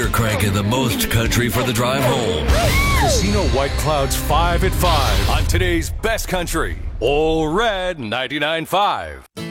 We're cranking the most country for the drive home. Casino White Cloud's 5 at 5 on today's best country. All Red 99.5.